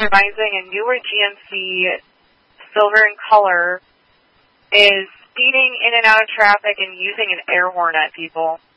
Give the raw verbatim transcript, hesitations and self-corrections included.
advising a newer G M C, silver in color, is speeding in and out of traffic and using an air horn at people.